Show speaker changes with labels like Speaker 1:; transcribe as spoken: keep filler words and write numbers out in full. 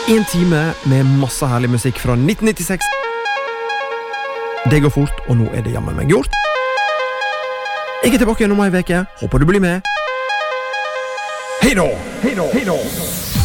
Speaker 1: En time med masse herlig musikk fra nitten nittiseks. Det går fort, og nå er det jammen meg gjort. Jeg er tilbake igjen om en veke. Håper du blir med. Hei da! Hei da! Hei da!